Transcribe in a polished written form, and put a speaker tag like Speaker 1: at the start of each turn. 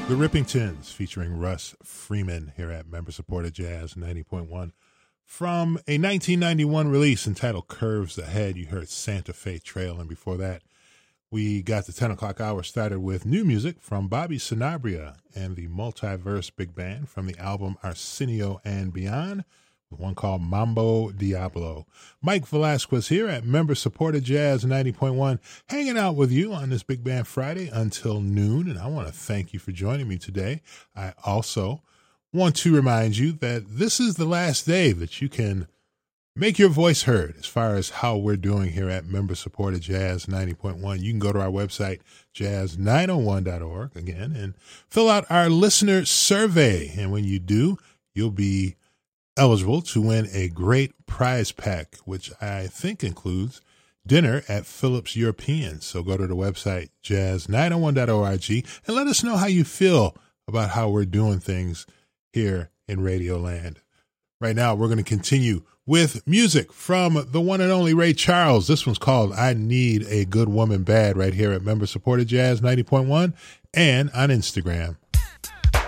Speaker 1: The Rippingtons featuring Russ Freeman here at Member Supported Jazz 90.1. From a 1991 release entitled Curves Ahead, you heard Santa Fe Trail. And before that, we got the 10 o'clock hour started with new music from Bobby Sanabria and the Multiverse Big Band from the album Arsenio and Beyond, with one called Mambo Diablo. Mike Velasquez here at Member Supported Jazz 90.1, hanging out with you on this Big Band Friday until noon, and I want to thank you for joining me today. I also want to remind you that this is the last day that you can make your voice heard as far as how we're doing here at Member Supported Jazz 90.1. You can go to our website, jazz901.org, again, and fill out our listener survey. And when you do, you'll be eligible to win a great prize pack, which I think includes dinner at Phillips European. So go to the website, jazz901.org, and let us know how you feel about how we're doing things here in Radio Land. Right now, we're going to continue with music from the one and only Ray Charles. This one's called I Need a Good Woman Bad, right here at Member Supported Jazz 90.1 and on Instagram.